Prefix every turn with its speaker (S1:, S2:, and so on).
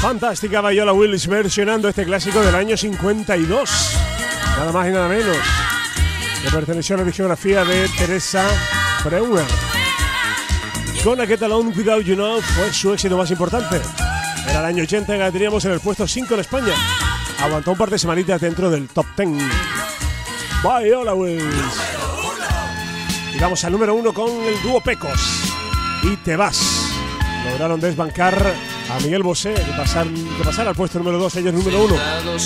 S1: Fantástica Viola Wills versionando este clásico del año 52, nada más y nada menos, que perteneció a la discografía de Teresa Breuer. Gonna Get Along Without You Now fue su éxito más importante. Era el año 80 y la teníamos en el puesto 5 en España. Aguantó un par de semanitas dentro del top 10. Viola Wills. Y vamos al número 1 con el dúo Pecos. Y Te Vas. Lograron desbancar a Miguel Bosé, de pasar al puesto número 2, ellos número 1.